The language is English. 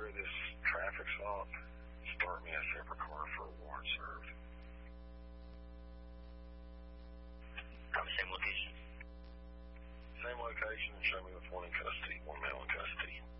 through this traffic stop, start me a separate car for a warrant served. Same location? Same location, and show me with one in custody, one male in custody.